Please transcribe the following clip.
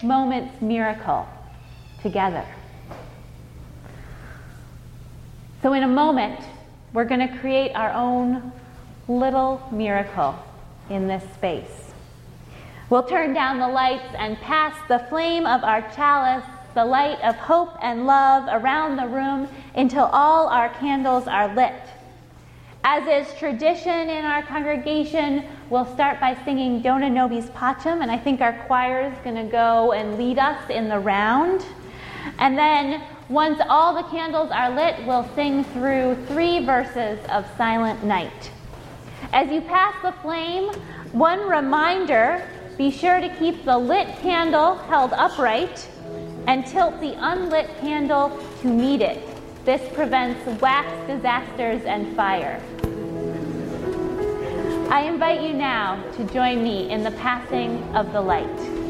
moment's miracle together. So in a moment, we're going to create our own little miracle in this space. We'll turn down the lights and pass the flame of our chalice, the light of hope and love, around the room until all our candles are lit. As is tradition in our congregation, we'll start by singing Dona Nobis Pacem, and I think our choir is going to go and lead us in the round. And then, once all the candles are lit, we'll sing through 3 verses of Silent Night. As you pass the flame, one reminder, be sure to keep the lit candle held upright and tilt the unlit candle to meet it. This prevents wax disasters and fire. I invite you now to join me in the passing of the light.